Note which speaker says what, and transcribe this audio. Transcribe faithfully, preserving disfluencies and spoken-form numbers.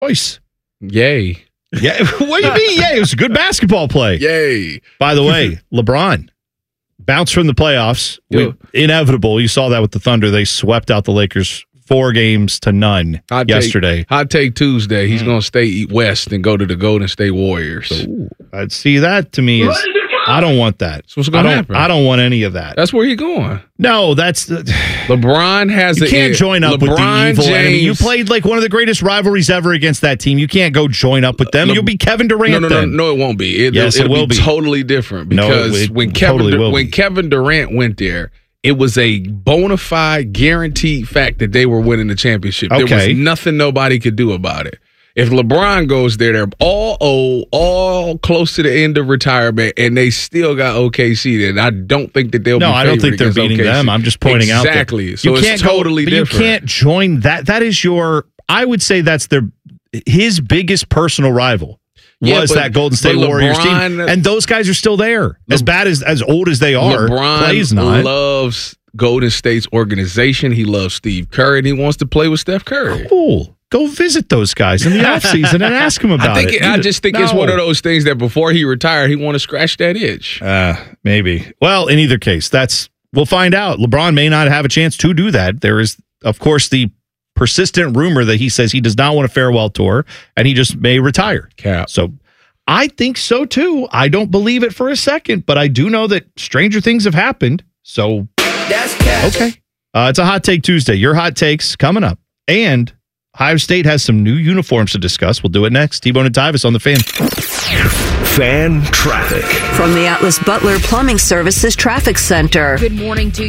Speaker 1: Twice.
Speaker 2: Yay.
Speaker 1: Yeah. What do you mean, yay? It was a good basketball play.
Speaker 2: Yay.
Speaker 1: By the way, LeBron bounced from the playoffs. We, inevitable. You saw that with the Thunder. They swept out the Lakers four games to none
Speaker 2: hot
Speaker 1: yesterday.
Speaker 2: Take, hot take Tuesday. He's mm. going to stay west and go to the Golden State Warriors.
Speaker 1: So, I'd see that to me is I don't want that.
Speaker 2: So what's going to happen?
Speaker 1: I don't want any of that.
Speaker 2: That's where you're going.
Speaker 1: No, that's the,
Speaker 2: LeBron has.
Speaker 1: You
Speaker 2: a,
Speaker 1: can't join up
Speaker 2: LeBron
Speaker 1: with the evil
Speaker 2: James,
Speaker 1: enemy. You played like one of the greatest rivalries ever against that team. You can't go join up with them. Le, You'll be Kevin Durant.
Speaker 2: No, no,
Speaker 1: then.
Speaker 2: no, no, it won't be. It,
Speaker 1: yes,
Speaker 2: it'll
Speaker 1: it will
Speaker 2: be,
Speaker 1: be
Speaker 2: totally different because
Speaker 1: no, it,
Speaker 2: when
Speaker 1: it
Speaker 2: Kevin
Speaker 1: totally
Speaker 2: when
Speaker 1: be.
Speaker 2: Kevin Durant went there, it was a bona fide, guaranteed fact that they were winning the championship.
Speaker 1: Okay.
Speaker 2: There was nothing nobody could do about it. If LeBron goes there, they're all old, all close to the end of retirement, and they still got O K C. Then I don't think that they'll.
Speaker 1: No,
Speaker 2: be
Speaker 1: I don't think they're beating
Speaker 2: O K C.
Speaker 1: them. I'm just pointing
Speaker 2: exactly.
Speaker 1: out
Speaker 2: exactly. So
Speaker 1: you
Speaker 2: it's totally
Speaker 1: go,
Speaker 2: different.
Speaker 1: You can't join that. That is your. I would say that's their his biggest personal rival.
Speaker 2: Yeah,
Speaker 1: was
Speaker 2: but,
Speaker 1: that Golden State
Speaker 2: LeBron,
Speaker 1: Warriors team, and those guys are still there. Le- as bad as as old as they are,
Speaker 2: LeBron
Speaker 1: Clay's not.
Speaker 2: loves Golden State's organization. He loves Steve Curry, and he wants to play with Steph Curry.
Speaker 1: Cool. Go visit those guys in the offseason and ask them about
Speaker 2: I think
Speaker 1: it.
Speaker 2: it. I just think
Speaker 1: no.
Speaker 2: it's one of those things that before he retired, he want to scratch that itch.
Speaker 1: Uh, maybe. Well, in either case, that's we'll find out. LeBron may not have a chance to do that. There is, of course, the persistent rumor that he says he does not want a farewell tour and he just may retire.
Speaker 2: Cap.
Speaker 1: So I think so too. I don't believe it for a second, but I do know that stranger things have happened. So
Speaker 3: that's cap.
Speaker 1: Okay. Uh, it's a Hot Take Tuesday. Your hot takes coming up. And Ohio State has some new uniforms to discuss. We'll do it next. T-Bone and Tyvis on the Fan.
Speaker 4: Fan traffic.
Speaker 5: From the Atlas Butler Plumbing Services Traffic Center.
Speaker 6: Good morning to you.